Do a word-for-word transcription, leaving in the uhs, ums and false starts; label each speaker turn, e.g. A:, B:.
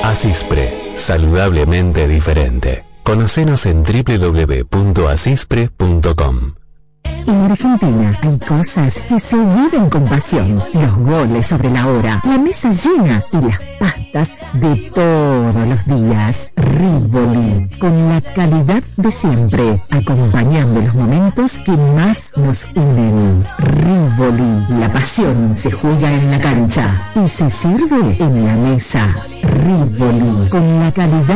A: Asispre, saludablemente diferente. Conocenos en doble u doble u doble u punto asispre punto com.
B: En Argentina hay cosas que se viven con pasión. Los goles sobre la hora, la mesa llena y las pastas de todos los días. Rivoli, con la calidad de siempre, acompañando los momentos que más nos unen. Rivoli, la pasión se juega en la cancha y se sirve en la mesa. Rivoli, con la calidad